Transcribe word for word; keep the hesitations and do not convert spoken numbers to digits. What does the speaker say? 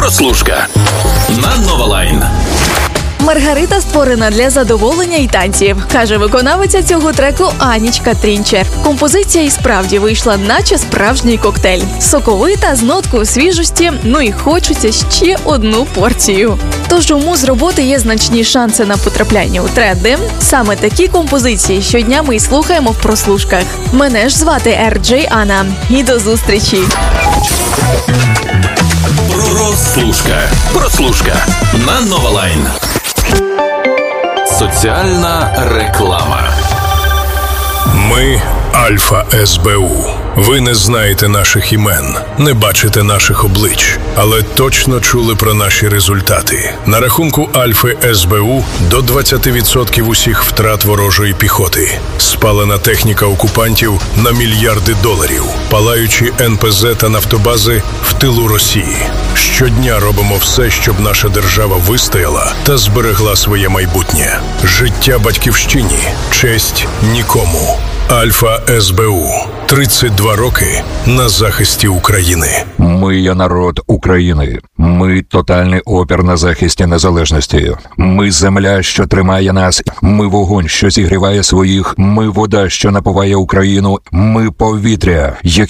Прослушка на Нова Лайн. Маргарита створена для задоволення і танців, каже виконавиця цього треку Анічка Трінчер. Композиція і справді вийшла наче справжній коктейль. Соковита, з ноткою свіжості, ну і хочеться ще одну порцію. Тож у муз роботи є значні шанси на потрапляння у тренди. Саме такі композиції щодня ми й слухаємо в прослушках. Мене ж звати Ер Джей Анна. І до зустрічі! Прослушка. Прослушка на Нова Лайн. Соціальна реклама. Ми Альфа Ес Бе У. Ви не знаєте наших імен, не бачите наших облич, але точно чули про наші результати. На рахунку Альфи Ес Бе У до двадцять відсотків усіх втрат ворожої піхоти. Спалена техніка окупантів на мільярди доларів. Палаючі Ен Пе Зе та нафтобази в тилу Росії. Щодня робимо все, щоб наша держава вистояла та зберегла своє майбутнє. Життя батьківщині, честь нікому. Альфа Ес Бе У. тридцять два роки на захисті України. Ми є народ України. Ми тотальний опір на захисті незалежності. Ми земля, що тримає нас. Ми вогонь, що зігріває своїх. Ми вода, що напуває Україну. Ми повітря, яке